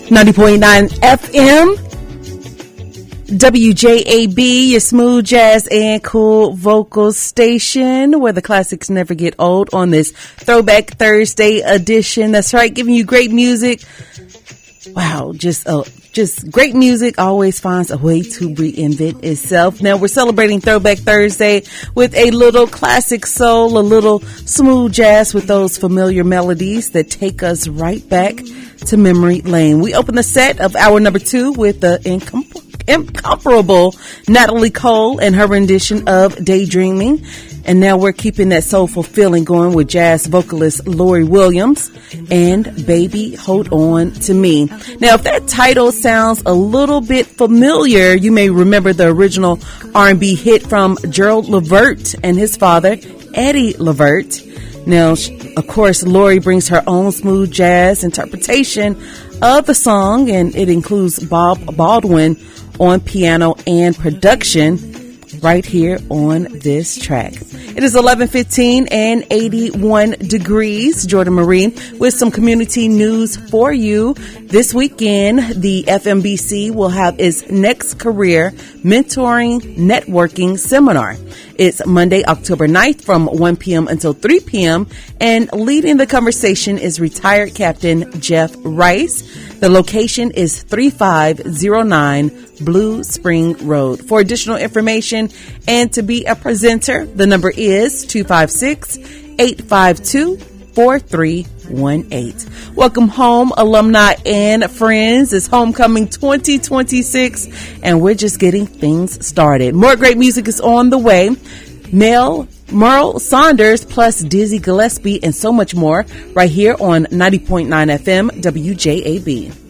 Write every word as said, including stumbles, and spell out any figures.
ninety point nine F M, W J A B, your smooth jazz and cool vocal station, where the classics never get old on this Throwback Thursday edition. That's right, giving you great music. Wow, just uh, just great music always finds a way to reinvent itself. Now we're celebrating Throwback Thursday with a little classic soul, a little smooth jazz with those familiar melodies that take us right back to memory lane. We open the set of hour number two with the incom- incomparable Natalie Cole and her rendition of Daydreaming. And now we're keeping that soulful feeling going with jazz vocalist Lori Williams and Baby Hold On To Me. Now, if that title sounds a little bit familiar, you may remember the original R and B hit from Gerald Levert and his father, Eddie Levert. Now, of course, Lori brings her own smooth jazz interpretation of the song, and it includes Bob Baldwin on piano and production right here on this track. It is eleven fifteen and eighty-one degrees. Jordan Marie with some community news for you. This weekend, the F M B C will have its next career mentoring networking seminar. It's Monday, October ninth from one p.m. until three p.m. and leading the conversation is retired Captain Jeff Rice. The location is thirty-five oh nine Blue Spring Road. For additional information and to be a presenter, the number is two five six, eight five two, four three one eight. Welcome home, alumni and friends. It's Homecoming twenty twenty-six, and we're just getting things started. More great music is on the way. Mel Merle Saunders plus Dizzy Gillespie and so much more right here on ninety point nine F M W J A B.